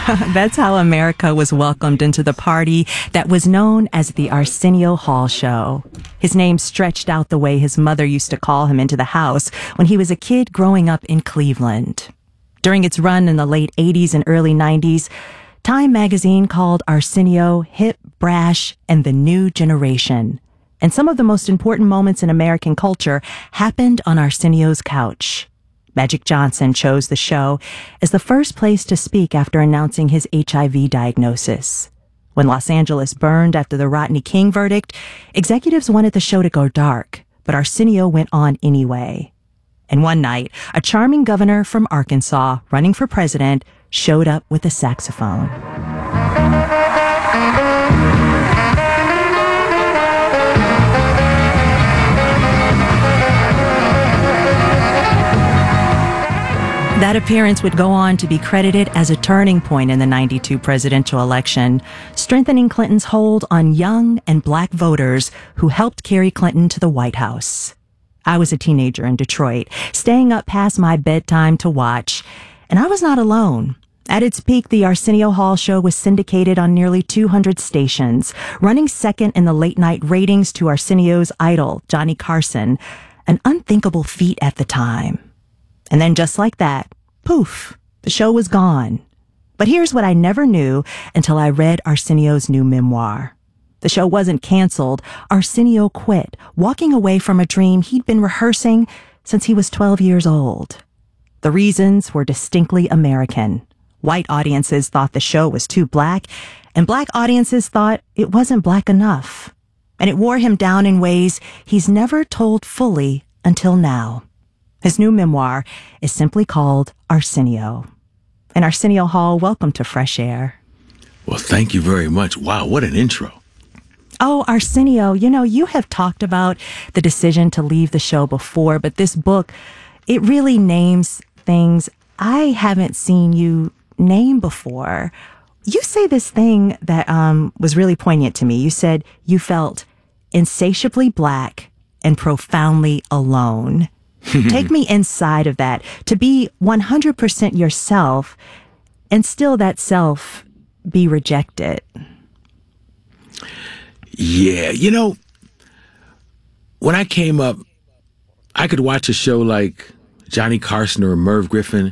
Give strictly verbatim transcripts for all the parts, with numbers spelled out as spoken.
That's how America was welcomed into the party that was known as the Arsenio Hall Show. His name stretched out the way his mother used to call him into the house when he was a kid growing up in Cleveland. During its run in the late eighties and early nineties, Time magazine called Arsenio hip, brash, and the new generation. And some of the most important moments in American culture happened on Arsenio's couch. Magic Johnson chose the show as the first place to speak after announcing his H I V diagnosis. When Los Angeles burned after the Rodney King verdict, executives wanted the show to go dark, but Arsenio went on anyway. And one night, a charming governor from Arkansas running for president showed up with a saxophone. That appearance would go on to be credited as a turning point in the ninety-two presidential election, strengthening Clinton's hold on young and black voters who helped carry Clinton to the White House. I was a teenager in Detroit, staying up past my bedtime to watch, and I was not alone. At its peak, the Arsenio Hall Show was syndicated on nearly two hundred stations, running second in the late-night ratings to Arsenio's idol, Johnny Carson, an unthinkable feat at the time. And then just like that, poof, the show was gone. But here's what I never knew until I read Arsenio's new memoir. The show wasn't canceled. Arsenio quit, walking away from a dream he'd been rehearsing since he was twelve years old. The reasons were distinctly American. White audiences thought the show was too black, and black audiences thought it wasn't black enough. And it wore him down in ways he's never told fully until now. His new memoir is simply called Arsenio. And Arsenio Hall, welcome to Fresh Air. Well, thank you very much. Wow, what an intro. Oh, Arsenio, you know, you have talked about the decision to leave the show before, but this book, it really names things I haven't seen you name before. You say this thing that um, was really poignant to me. You said you felt insatiably black and profoundly alone. Take me inside of that. To be one hundred percent yourself and still that self be rejected. Yeah, you know, when I came up, I could watch a show like Johnny Carson or Merv Griffin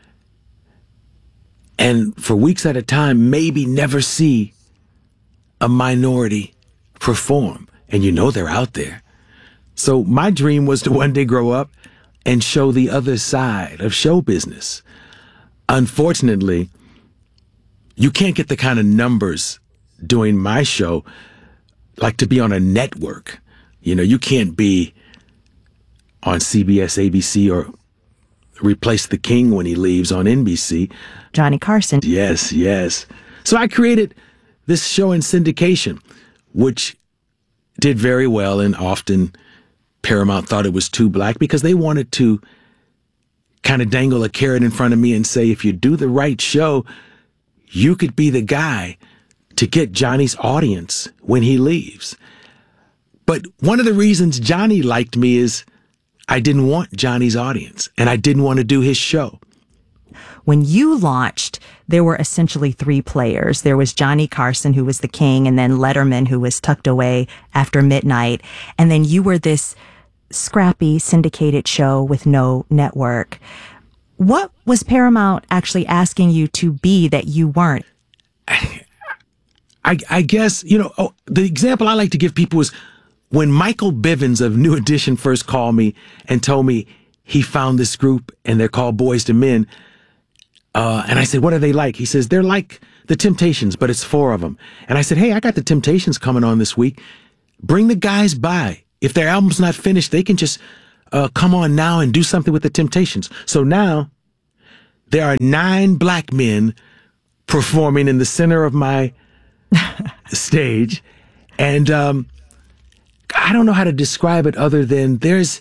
and for weeks at a time, maybe never see a minority perform. And you know they're out there. So my dream was to one day grow up and show the other side of show business. Unfortunately, you can't get the kind of numbers doing my show like to be on a network. You know, you can't be on C B S, A B C, or replace the king when he leaves on N B C. Johnny Carson. Yes, yes. So I created this show in syndication, which did very well, and often Paramount thought it was too black because they wanted to kind of dangle a carrot in front of me and say, if you do the right show, you could be the guy to get Johnny's audience when he leaves. But one of the reasons Johnny liked me is I didn't want Johnny's audience, and I didn't want to do his show. When you launched, there were essentially three players. There was Johnny Carson, who was the king, and then Letterman, who was tucked away after midnight. And then you were this scrappy syndicated show with no network. What was Paramount actually asking you to be that you weren't? I, I, I guess, you know, oh, the example I like to give people is when Michael Bivins of New Edition first called me and told me he found this group and they're called Boys to Men. Uh, and I said, what are they like? He says, they're like the Temptations, but it's four of them. And I said, hey, I got the Temptations coming on this week. Bring the guys by. If their album's not finished, they can just uh, come on now and do something with the Temptations. So now there are nine black men performing in the center of my stage. And um, I don't know how to describe it other than there's,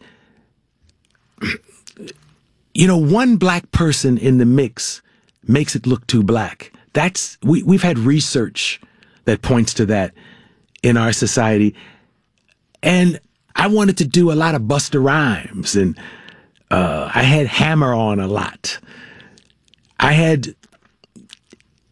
you know, one black person in the mix makes it look too black. That's, we, we've had research that points to that in our society. And I wanted to do a lot of Busta Rhymes, and uh, I had Hammer on a lot. I had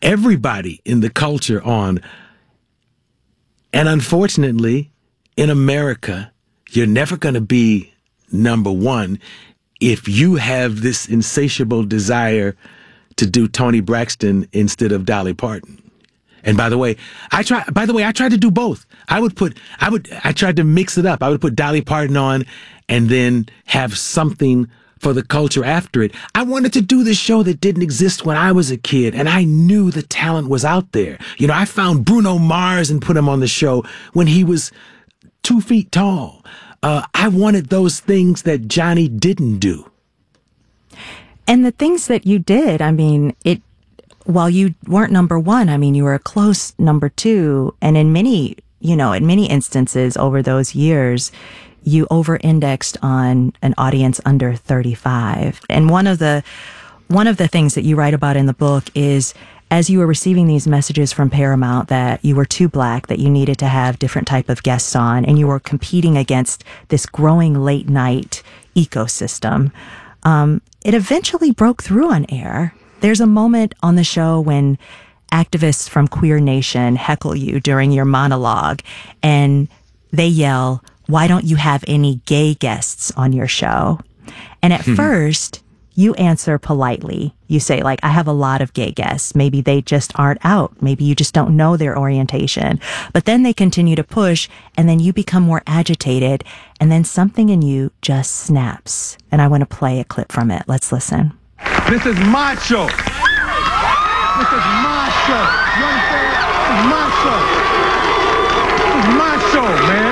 everybody in the culture on. And unfortunately, in America, you're never going to be number one if you have this insatiable desire to do Toni Braxton instead of Dolly Parton. And by the way, I try, by the way, I tried to do both. I would put, I would, I tried to mix it up. I would put Dolly Parton on and then have something for the culture after it. I wanted to do this show that didn't exist when I was a kid, and I knew the talent was out there. You know, I found Bruno Mars and put him on the show when he was two feet tall. Uh, I wanted those things that Johnny didn't do. And the things that you did, I mean, it, while you weren't number one, I mean, you were a close number two. And in many, you know, in many instances over those years, you over-indexed on an audience under thirty-five. And one of the, one of the things that you write about in the book is, as you were receiving these messages from Paramount that you were too black, that you needed to have different type of guests on, and you were competing against this growing late night ecosystem, um, it eventually broke through on air. There's a moment on the show when activists from Queer Nation heckle you during your monologue, and they yell, "Why don't you have any gay guests on your show?" And at first, you answer politely. You say, like, I have a lot of gay guests. Maybe they just aren't out. Maybe you just don't know their orientation. But then they continue to push, and then you become more agitated, and then something in you just snaps. And I want to play a clip from it. Let's listen. This is my show. This is my show. You understand? This is my show. This is my show, man.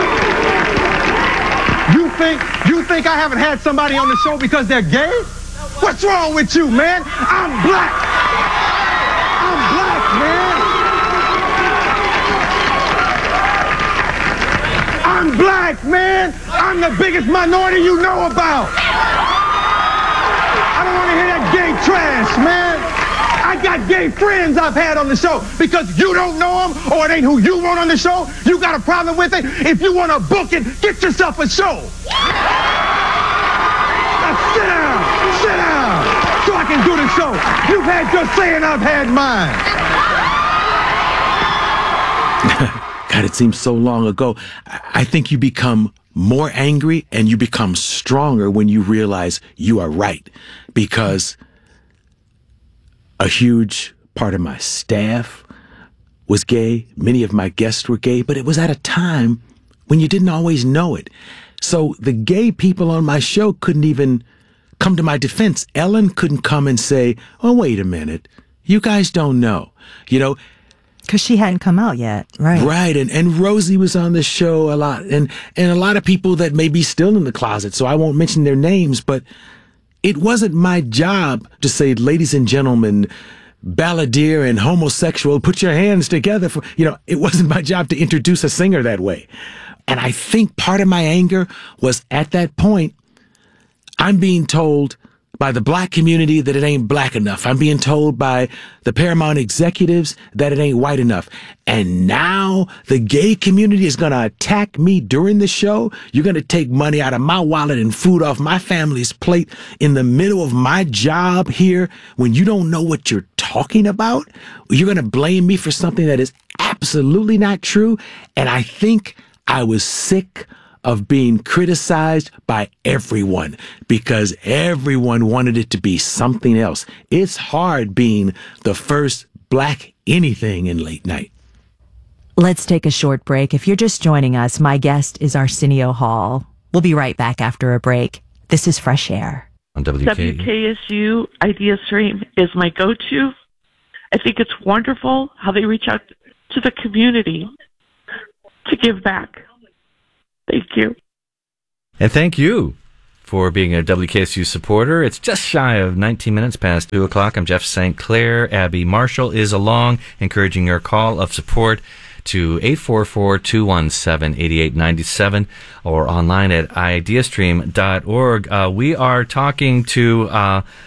You think you think I haven't had somebody on the show because they're gay? What's wrong with you, man? I'm black. I'm black, man. I'm black, man. I'm the biggest minority you know about. I don't want to hear that gay trash, man. I got gay friends I've had on the show. Because you don't know them or it ain't who you want on the show, you got a problem with it. If you want to book it, get yourself a show. Now sit down, sit down, so I can do the show. You've had your say and I've had mine. God, it seems so long ago. I think you become more angry and you become stronger when you realize you are right. Because a huge part of my staff was gay. Many of my guests were gay, but it was at a time when you didn't always know it. So the gay people on my show couldn't even come to my defense. Ellen couldn't come and say, oh, wait a minute. You guys don't know, you know, because she hadn't come out yet. Right. Right. And, and Rosie was on the show a lot, and, and a lot of people that may be still in the closet. So I won't mention their names, but it wasn't my job to say, ladies and gentlemen, balladeer and homosexual, put your hands together. For, you know, it wasn't my job to introduce a singer that way. And I think part of my anger was at that point, I'm being told by the black community that it ain't black enough. I'm being told by the Paramount executives that it ain't white enough. And now the gay community is going to attack me during the show. You're going to take money out of my wallet and food off my family's plate in the middle of my job here when you don't know what you're talking about. You're going to blame me for something that is absolutely not true. And I think I was sick of being criticized by everyone because everyone wanted it to be something else. It's hard being the first black anything in late night. Let's take a short break. If you're just joining us, my guest is Arsenio Hall. We'll be right back after a break. This is Fresh Air. On W K. W K S U Idea Stream is my go-to. I think it's wonderful how they reach out to the community to give back. Thank you. And thank you for being a W K S U supporter. It's just shy of nineteen minutes past two o'clock. I'm Jeff Saint Clair. Abby Marshall is along, encouraging your call of support to eight four four, two one seven, eight eight nine seven or online at ideastream dot org. Uh, we are talking to uh,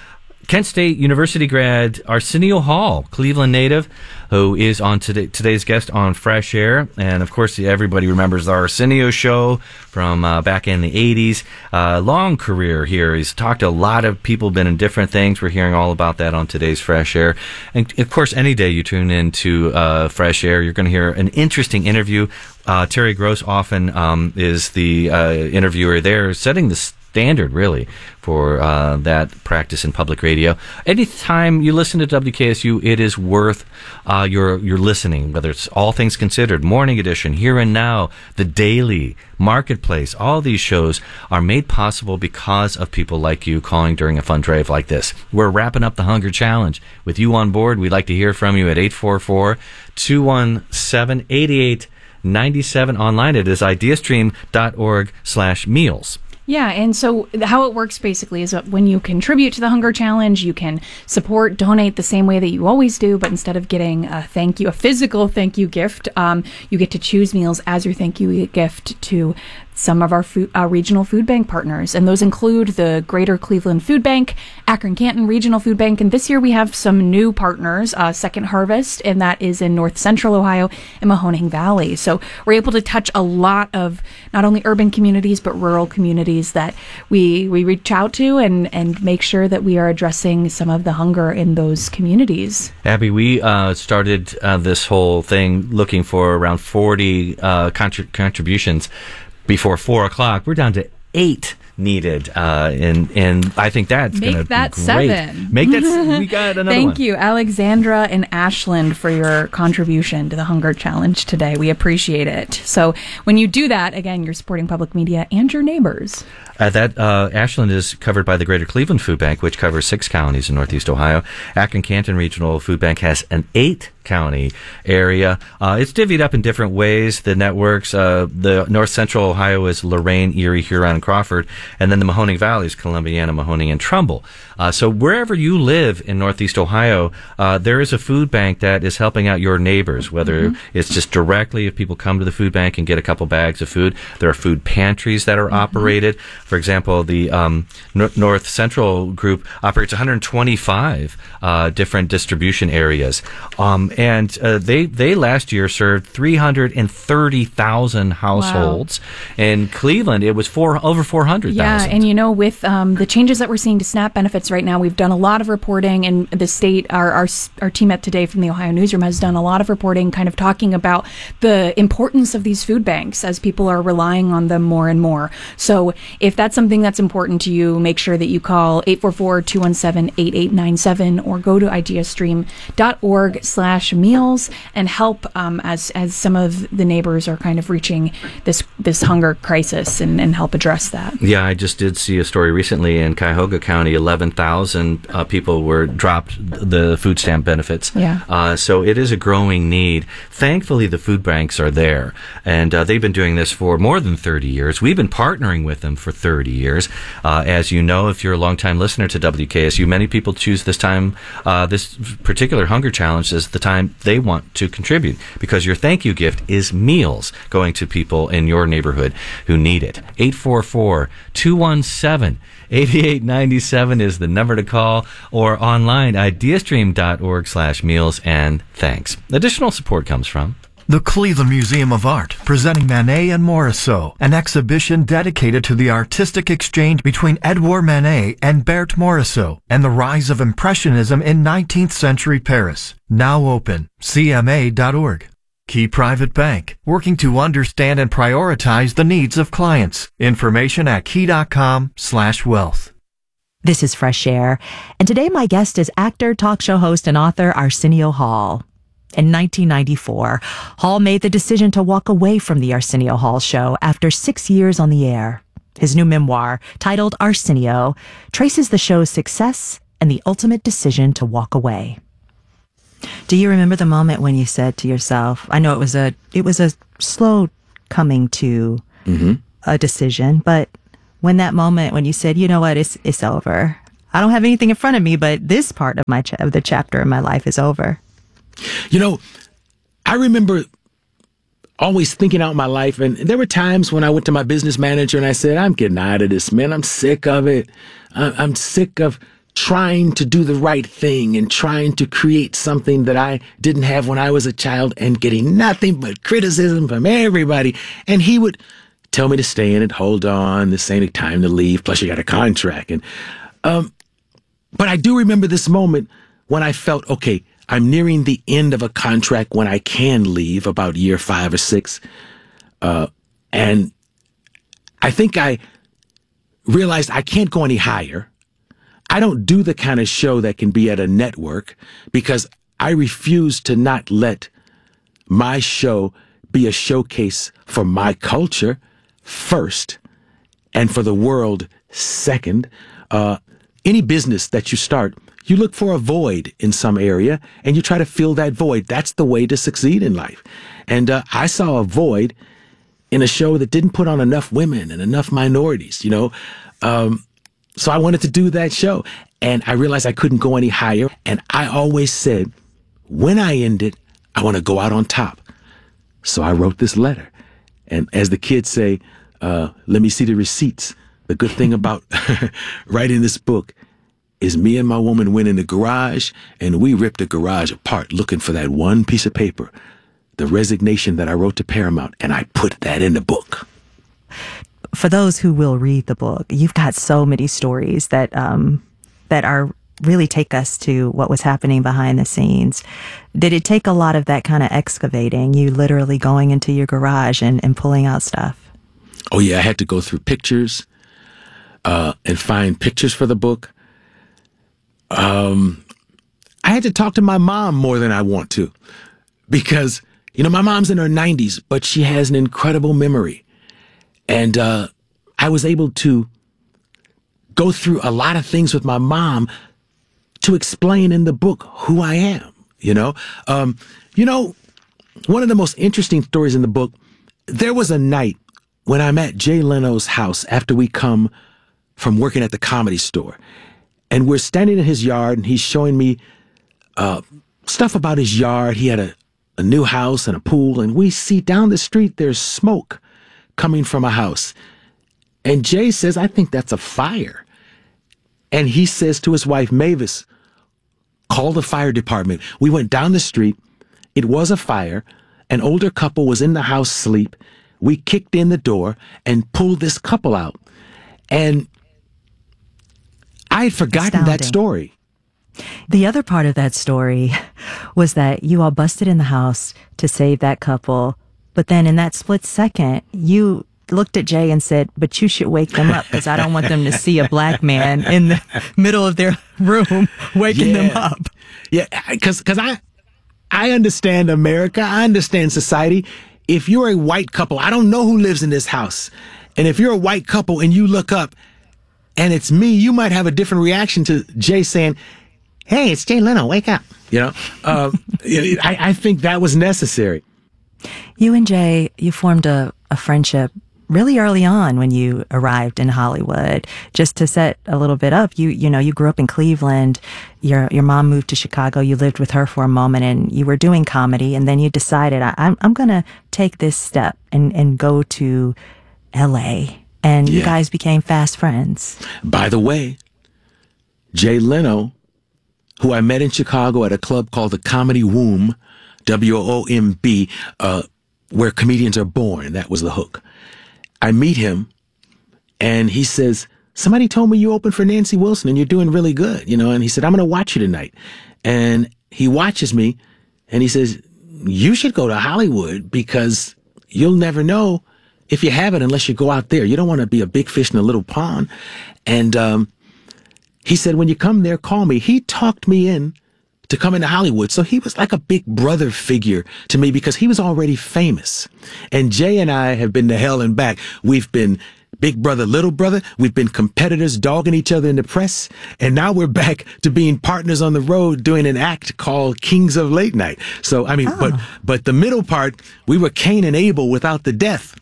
Kent State University grad Arsenio Hall, Cleveland native, who is on today, today's guest on Fresh Air. And, of course, everybody remembers the Arsenio show from uh, back in the eighties. Uh, long career here. He's talked to a lot of people, been in different things. We're hearing all about that on today's Fresh Air. And, of course, any day you tune into uh, Fresh Air, you're going to hear an interesting interview. Uh, Terry Gross often um, is the uh, interviewer there, setting the standard, really, for uh, that practice in public radio. Anytime you listen to W K S U, it is worth uh, your your listening, whether it's All Things Considered, Morning Edition, Here and Now, The Daily, Marketplace. All these shows are made possible because of people like you calling during a fun drive like this. We're wrapping up the Hunger Challenge. With you on board, we'd like to hear from you at eight four four, two one seven, eight eight nine seven. Online, it is ideastream.org slash meals. Yeah, and so how it works basically is that when you contribute to the Hunger Challenge, you can support, donate the same way that you always do, but instead of getting a thank you, a physical thank you gift, um, you get to choose meals as your thank you gift to some of our food, uh, regional food bank partners. And those include the Greater Cleveland Food Bank, Akron-Canton Regional Food Bank, and this year we have some new partners, uh, Second Harvest, and that is in North Central Ohio and Mahoning Valley. So we're able to touch a lot of not only urban communities, but rural communities that we we reach out to and, and make sure that we are addressing some of the hunger in those communities. Abby, we uh, started uh, this whole thing looking for around forty uh, contri- contributions before four o'clock. We're down to eight needed, uh, and and I think that's going to be great. Make that seven. Make that. We got another Thank one. Thank you, Alexandra and Ashland, for your contribution to the Hunger Challenge today. We appreciate it. So when you do that, again, you're supporting public media and your neighbors. Uh, that uh, Ashland is covered by the Greater Cleveland Food Bank, which covers six counties in Northeast Ohio. Akron-Canton Regional Food Bank has an eight county area. Uh, it's divvied up in different ways. The networks, uh, the North Central Ohio is Lorain, Erie, Huron, and Crawford, and then the Mahoning Valley is Columbiana, Mahoning, and Trumbull. Uh, so wherever you live in Northeast Ohio, uh, there is a food bank that is helping out your neighbors, whether mm-hmm. it's just directly if people come to the food bank and get a couple bags of food. There are food pantries that are mm-hmm. operated. For example, the um, North Central group operates one hundred twenty-five uh, different distribution areas. Um, and uh, they they last year served three hundred thirty thousand households. Wow. In Cleveland, it was four over four hundred thousand. Yeah, and you know, with um, the changes that we're seeing to SNAP benefits right now, we've done a lot of reporting, and the state, our, our, our team at Today from the Ohio Newsroom has done a lot of reporting kind of talking about the importance of these food banks as people are relying on them more and more. So if that's something that's important to you, make sure that you call eight four four, two one seven, eight eight nine seven or go to ideastream.org slash meals and help um, as as some of the neighbors are kind of reaching this this hunger crisis and, and help address that. Yeah, I just did see a story recently in Cuyahoga County, eleven thousand uh, people were dropped the food stamp benefits. Yeah. Uh, so it is a growing need. Thankfully, the food banks are there, and uh, they've been doing this for more than thirty years. We've been partnering with them for thirty years. Uh, as you know, if you're a longtime listener to W K S U, many people choose this time, uh, this particular hunger challenge as the time they want to contribute, because your thank you gift is meals going to people in your neighborhood who need it. eight four four, two one seven, eight eight nine seven is the number to call, or online, ideastream.org slash meals and thanks. Additional support comes from the Cleveland Museum of Art, presenting Manet and Morisot, an exhibition dedicated to the artistic exchange between Edouard Manet and Berthe Morisot, and the rise of Impressionism in nineteenth century Paris. Now open, C M A dot org. Key Private Bank, working to understand and prioritize the needs of clients. Information at key.com slash wealth. This is Fresh Air, and today my guest is actor, talk show host, and author Arsenio Hall. In nineteen ninety-four, Hall made the decision to walk away from the Arsenio Hall Show after six years on the air. His new memoir, titled Arsenio, traces the show's success and the ultimate decision to walk away. Do you remember the moment when you said to yourself, I know it was a it was a slow coming to mm-hmm. a decision, but when that moment when you said, you know what, it's it's over. I don't have anything in front of me, but this part of my cha- of the chapter in my life is over. You know, I remember always thinking out my life, and there were times when I went to my business manager and I said, I'm getting out of this, man. I'm sick of it. I'm sick of trying to do the right thing and trying to create something that I didn't have when I was a child and getting nothing but criticism from everybody. And he would tell me to stay in it. Hold on. This ain't a time to leave. Plus you got a contract. And, um, but I do remember this moment when I felt, okay, I'm nearing the end of a contract when I can leave, about year five or six. Uh, and I think I realized I can't go any higher. I don't do the kind of show that can be at a network because I refuse to not let my show be a showcase for my culture first and for the world second. Uh, any business that you start, you look for a void in some area and you try to fill that void. That's the way to succeed in life. And uh, I saw a void in a show that didn't put on enough women and enough minorities, you know. Um, so I wanted to do that show. And I realized I couldn't go any higher. And I always said, when I end it, I want to go out on top. So I wrote this letter. And as the kids say, uh, let me see the receipts. The good thing about writing this book is me and my woman went in the garage and we ripped the garage apart looking for that one piece of paper, the resignation that I wrote to Paramount, and I put that in the book. For those who will read the book, you've got so many stories that um, that are really take us to what was happening behind the scenes. Did it take a lot of that kind of excavating, you literally going into your garage and, and pulling out stuff? Oh, yeah. I had to go through pictures uh, and find pictures for the book. Um, I had to talk to my mom more than I want to because, you know, my mom's in her nineties, but she has an incredible memory. And uh, I was able to go through a lot of things with my mom to explain in the book who I am, you know? Um, you know, one of the most interesting stories in the book, there was a night when I'm at Jay Leno's house after we come from working at the Comedy Store. And we're standing in his yard and he's showing me uh, stuff about his yard. He had a, a new house and a pool. And we see down the street, there's smoke coming from a house. And Jay says, I think that's a fire. And he says to his wife, Mavis, call the fire department. We went down the street. It was a fire. An older couple was in the house asleep. We kicked in the door and pulled this couple out. And I had forgotten Astounding. that story. The other part of that story was that you all busted in the house to save that couple. But then in that split second, you looked at Jay and said, but you should wake them up because I don't want them to see a black man in the middle of their room waking Yeah. them up. Yeah, because because I I understand America. I understand society. If you're a white couple, I don't know who lives in this house. And if you're a white couple and you look up and it's me, you might have a different reaction to Jay saying, hey, it's Jay Leno, wake up. You know, uh, I, I think that was necessary. You and Jay, you formed a, a friendship really early on when you arrived in Hollywood. Just to set a little bit up, you you know, you grew up in Cleveland. Your your mom moved to Chicago. You lived with her for a moment and you were doing comedy. And then you decided, I, I'm, I'm going to take this step and, and go to L A. And Yeah. you guys became fast friends. By the way, Jay Leno, who I met in Chicago at a club called the Comedy Womb, W O M B, uh, where comedians are born. That was the hook. I meet him and he says, somebody told me you opened for Nancy Wilson and you're doing really good, you know, and he said, I'm going to watch you tonight. And he watches me and he says, you should go to Hollywood because you'll never know if you have it unless you go out there. You don't want to be a big fish in a little pond. And um, he said, when you come there, call me. He talked me in to come into Hollywood. So he was like a big brother figure to me because he was already famous. And Jay and I have been to hell and back. We've been big brother, little brother. We've been competitors dogging each other in the press. And now we're back to being partners on the road doing an act called Kings of Late Night. So, I mean, oh. but but the middle part, we were Cain and Abel without the death.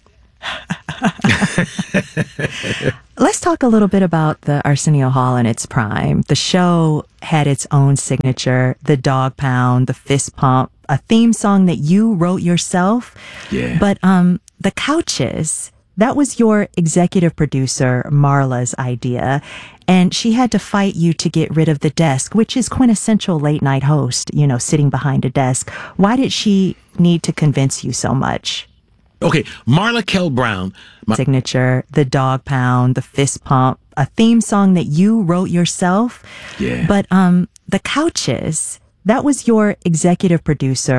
Let's talk a little bit about the Arsenio Hall in its prime. The show had its own signature, the dog pound, the fist pump, a theme song that you wrote yourself. Yeah. But um, the couches That was your executive producer, Marla's idea, and she had to fight you to get rid of the desk, which is quintessential late night host, you know, sitting behind a desk. Why did she need to convince you so much? Okay, Marla Kell Brown. My- Signature, the dog pound, the fist pump, a theme song that you wrote yourself. Yeah. But um, the couches, that was your executive producer,